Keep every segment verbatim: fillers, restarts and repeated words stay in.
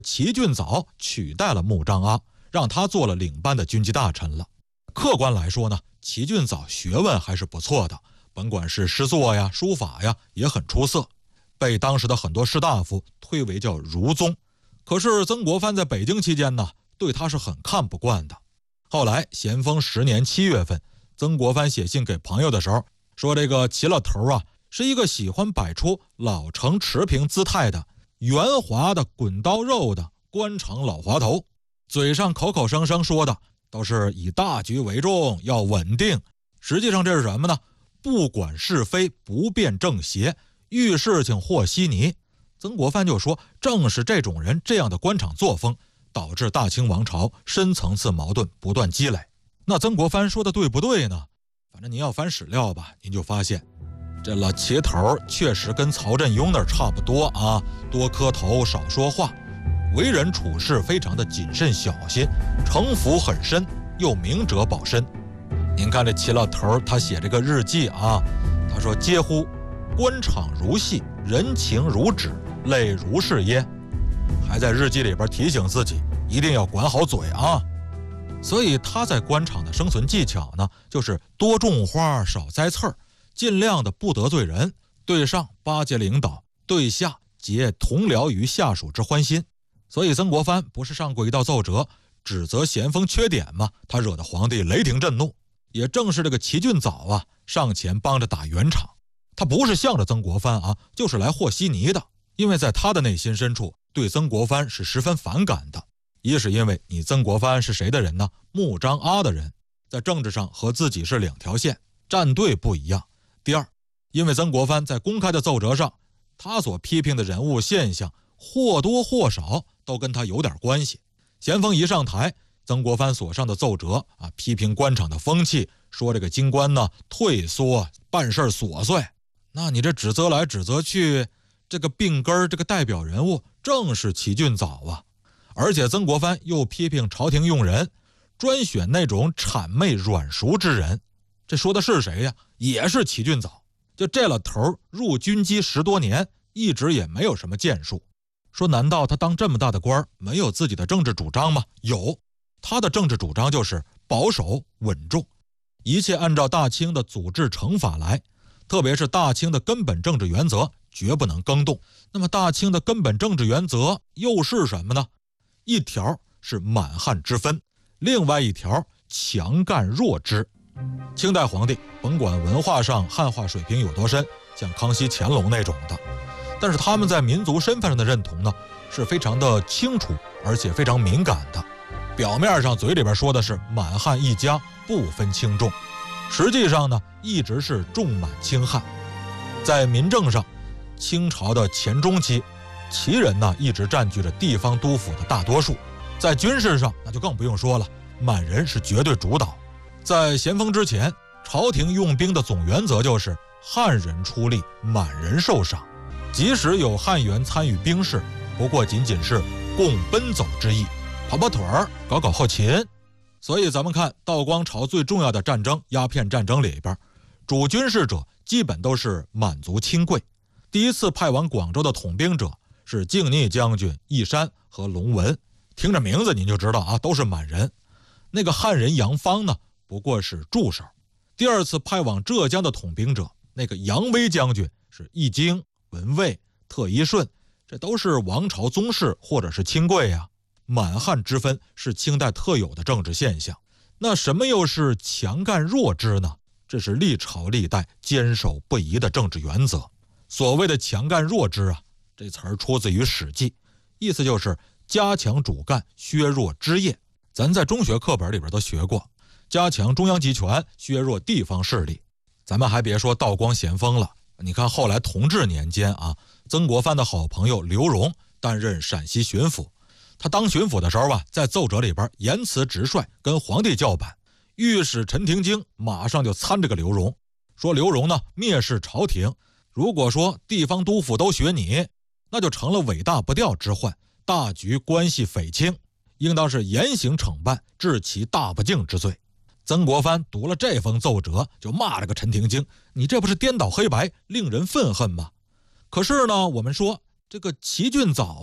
齐俊藻取代了穆彰阿，让他做了领班的军机大臣了。客观来说呢，齐俊藻学问还是不错的，甭管是诗作呀、书法呀，也很出色，被当时的很多士大夫推为叫儒宗。可是曾国藩在北京期间呢，对他是很看不惯的。后来咸丰十年七月份，曾国藩写信给朋友的时候，说这个齐老头啊，是一个喜欢摆出老成持平姿态的圆滑的滚刀肉的官场老滑头，嘴上口口声声说的都是以大局为重，要稳定，实际上这是什么呢？不管是非，不辨正邪，遇事情和稀泥。曾国藩就说，正是这种人这样的官场作风，导致大清王朝深层次矛盾不断积累。那曾国藩说的对不对呢？反正您要翻史料吧，您就发现这老齐头确实跟曹振庸那儿差不多啊，多磕头少说话，为人处事非常的谨慎小心，城府很深，又明哲保身。您看这齐老头他写这个日记啊，他说嗟乎，官场如戏，人情如纸，类如是耶，还在日记里边提醒自己一定要管好嘴啊。所以他在官场的生存技巧呢，就是多种花少栽刺儿，尽量的不得罪人，对上巴结领导，对下结同僚于下属之欢心。所以曾国藩不是上过一道奏折指责咸丰缺点吗？他惹得皇帝雷霆震怒。也正是这个齐俊藻啊，上前帮着打圆场，他不是向着曾国藩啊，就是来和稀泥的。因为在他的内心深处，对曾国藩是十分反感的。一是因为你曾国藩是谁的人呢？穆彰阿的人，在政治上和自己是两条线，站队不一样。第二，因为曾国藩在公开的奏折上，他所批评的人物现象或多或少都跟他有点关系。咸丰一上台，曾国藩所上的奏折啊，批评官场的风气，说这个京官呢退缩，办事琐碎。那你这指责来指责去，这个病根这个代表人物正是齐俊藻啊。而且曾国藩又批评朝廷用人，专选那种谄媚软熟之人。这说的是谁呀？也是齐俊藻。就这老头入军机十多年，一直也没有什么建树。说难道他当这么大的官没有自己的政治主张吗？有，他的政治主张就是保守稳重，一切按照大清的组织惩罚来，特别是大清的根本政治原则绝不能更动。那么大清的根本政治原则又是什么呢？一条是满汉之分，另外一条强干弱支。清代皇帝甭管文化上汉化水平有多深，像康熙乾隆那种的，但是他们在民族身份上的认同呢，是非常的清楚，而且非常敏感的。表面上嘴里边说的是满汉一家不分轻重，实际上呢一直是重满轻汉。在民政上，清朝的前中期，旗人呢一直占据着地方督府的大多数。在军事上那就更不用说了，满人是绝对主导。在咸丰之前，朝廷用兵的总原则就是汉人出力，满人受赏。即使有汉员参与兵事，不过仅仅是共奔走之意，跑跑腿儿，搞搞后勤。所以咱们看道光朝最重要的战争鸦片战争里边，主军事者基本都是满族亲贵。第一次派往广州的统兵者是靖逆将军义山和龙文，听着名字您就知道啊，都是满人。那个汉人杨芳呢，不过是助手。第二次派往浙江的统兵者，那个杨威将军是义经、文蔚、特一顺，这都是王朝宗室或者是亲贵啊。满汉之分是清代特有的政治现象。那什么又是强干弱支呢？这是历朝历代坚守不移的政治原则。所谓的强干弱支啊，这词儿出自于《史记》，意思就是加强主干，削弱枝叶。咱在中学课本里边都学过，加强中央集权，削弱地方势力。咱们还别说道光咸丰了，你看后来同治年间啊，曾国藩的好朋友刘荣担任陕西巡抚。他当巡抚的时候啊，在奏折里边言辞直率，跟皇帝叫板。御史陈廷京马上就参这个刘荣，说刘荣呢蔑视朝廷，如果说地方督府都学你，那就成了尾大不掉之患，大局关系匪轻，应当是严刑惩办，治其大不敬之罪。曾国藩读了这封奏折，就骂了个陈廷京，你这不是颠倒黑白，令人愤恨吗？可是呢，我们说这个齐俊藻啊，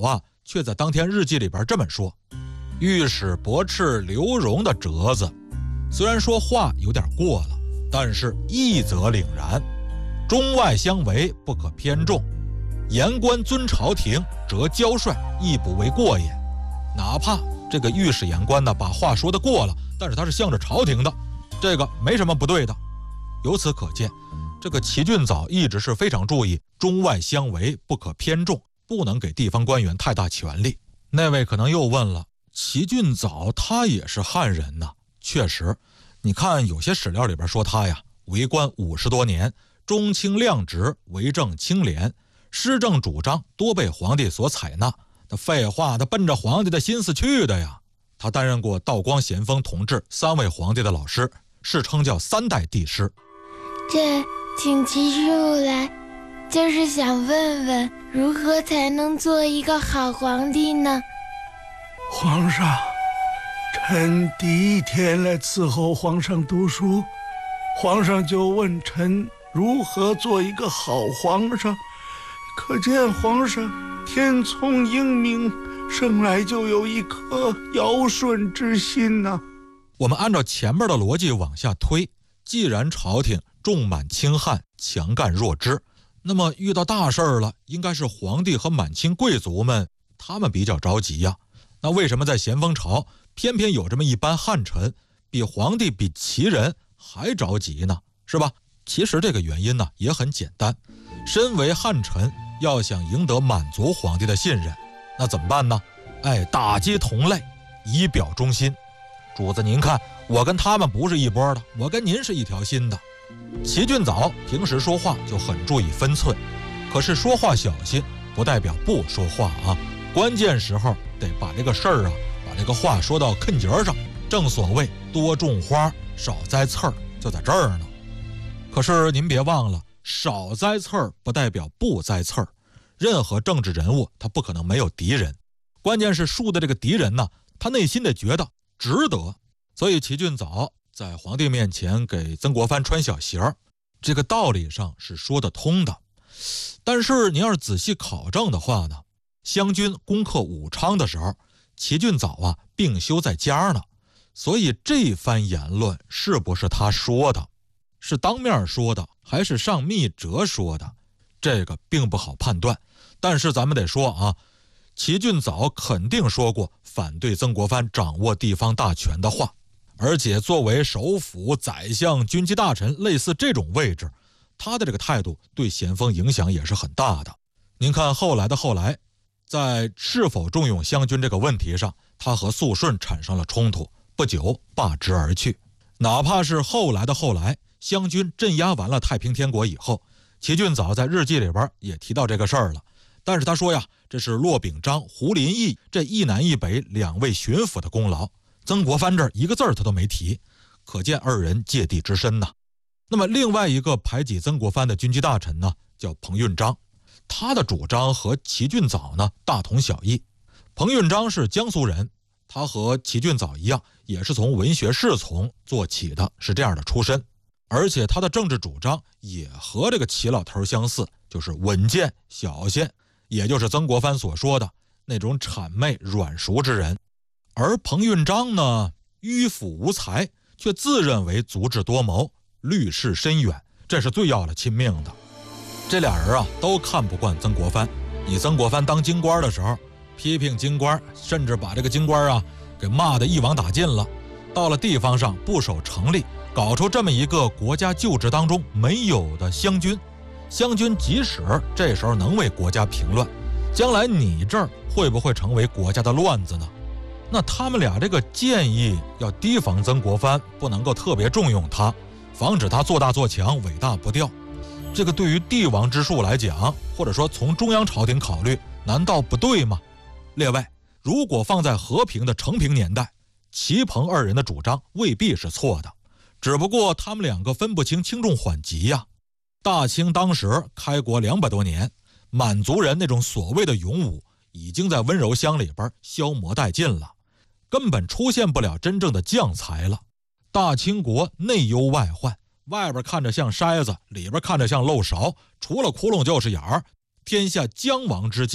却在当天日记里边这么说：御史驳斥刘荣的折子，虽然说话有点过了，但是义则凛然，中外相违，不可偏重。言官尊朝廷，折骄帅，亦不为过也。哪怕这个御史言官呢把话说得过了，但是他是向着朝廷的，这个没什么不对的。由此可见，这个齐俊藻一直是非常注意中外相违，不可偏重，不能给地方官员太大权力。那位可能又问了，齐俊藻他也是汉人呐。确实，你看有些史料里边说他呀，为官五十多年，忠清亮直，为政清廉，施政主张多被皇帝所采纳。他废话，他奔着皇帝的心思去的呀。他担任过道光、咸丰、同治三位皇帝的老师，世称叫三代帝师。 这请齐师傅来，就是想问问如何才能做一个好皇帝呢？ 皇上，臣第一天来伺候皇上读书，皇上就问臣如何做一个好皇上，可见皇上天聪英明，生来就有一颗尧舜之心呐、啊。 我们按照前面的逻辑往下推，既然朝廷重满轻汉，强干弱支，那么遇到大事了，应该是皇帝和满清贵族们他们比较着急呀。那为什么在咸丰朝偏偏有这么一班汉臣比皇帝比齐人还着急呢？是吧？其实这个原因呢也很简单，身为汉臣要想赢得满族皇帝的信任，那怎么办呢？哎，打击同类，以表忠心。主子您看，我跟他们不是一波的，我跟您是一条心的。齐俊藻平时说话就很注意分寸，可是说话小心不代表不说话啊，关键时候得把这个事儿啊，把这个话说到坑节上。正所谓多种花少栽刺儿，就在这儿呢。可是您别忘了，少栽刺儿不代表不栽刺儿，任何政治人物他不可能没有敌人，关键是树的这个敌人呢，他内心得觉得值得。所以齐俊藻在皇帝面前给曾国藩穿小鞋，这个道理上是说得通的。但是你要是仔细考证的话呢，湘军攻克武昌的时候，齐俊藻啊病休在家呢，所以这番言论是不是他说的，是当面说的还是上密折说的，这个并不好判断。但是咱们得说啊，齐俊藻肯定说过反对曾国藩掌握地方大权的话，而且作为首辅、宰相、军机大臣类似这种位置，他的这个态度对咸丰影响也是很大的。您看后来的后来，在是否重用湘军这个问题上，他和肃顺产生了冲突，不久罢职而去。哪怕是后来的后来，湘军镇压完了太平天国以后，齐俊藻在日记里边也提到这个事儿了，但是他说呀，这是骆秉章、胡林翼这一南一北两位巡抚的功劳，曾国藩这儿一个字儿他都没提，可见二人芥蒂之深呐。那么另外一个排挤曾国藩的军机大臣呢，叫彭运章，他的主张和齐俊藻呢大同小异。彭运章是江苏人，他和齐俊藻一样，也是从文学士从做起的，是这样的出身。而且他的政治主张也和这个齐老头相似，就是稳健小心，也就是曾国藩所说的那种谄媚软熟之人。而彭运章呢，迂腐无才，却自认为足智多谋，虑事深远，这是最要了亲命的。这俩人啊，都看不惯曾国藩。你曾国藩当京官的时候，批评京官，甚至把这个京官啊给骂得一网打尽了。到了地方上不守成例，搞出这么一个国家旧制当中没有的湘军。湘军即使这时候能为国家平乱，将来你这儿会不会成为国家的乱子呢？那他们俩这个建议要提防曾国藩，不能够特别重用他，防止他做大做强，尾大不掉。这个对于帝王之术来讲，或者说从中央朝廷考虑，难道不对吗？列位，如果放在和平的承平年代，齐彭二人的主张未必是错的，只不过他们两个分不清轻重缓急呀。大清当时开国两百多年，满族人那种所谓的勇武已经在温柔乡里边消磨殆尽了，根本出现不了真正的将才了。大清国内忧外患，外边看着像筛子，里边看着像漏勺，除了窟窿就是眼儿。天下将亡之际，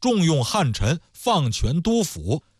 重用汉臣，放权督抚，